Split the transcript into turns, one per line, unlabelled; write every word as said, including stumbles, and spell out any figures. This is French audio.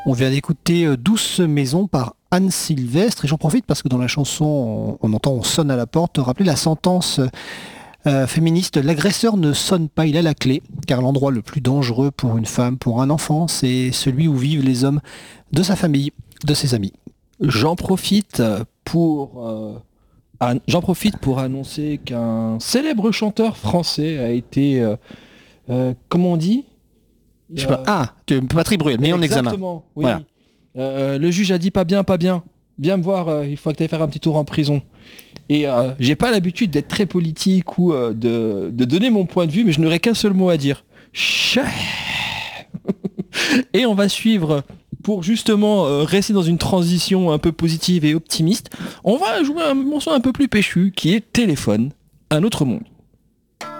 On vient d'écouter euh, Douce Maison par Anne Sylvestre et j'en profite parce que dans la chanson on, on entend on sonne à la porte, rappeler la sentence euh, féministe, l'agresseur ne sonne pas, il a la clé, car l'endroit le plus dangereux pour une femme, pour un enfant, c'est celui où vivent les hommes de sa famille, de ses amis.
J'en profite pour euh, an- j'en profite pour annoncer qu'un célèbre chanteur français a été euh, euh, comment on dit.
Je sais pas, ah, tu- Patrick Bruel, mis en examen.
Exactement, oui.
Voilà.
Euh, le juge a dit pas bien, pas bien. Viens me voir, euh, il faut que tu ailles faire un petit tour en prison. Et euh, j'ai pas l'habitude d'être très politique ou euh, de, de donner mon point de vue, mais je n'aurai qu'un seul mot à dire. Cher. Et on va suivre, pour justement euh, rester dans une transition un peu positive et optimiste, on va jouer un morceau un peu plus péchu qui est Téléphone, un autre monde.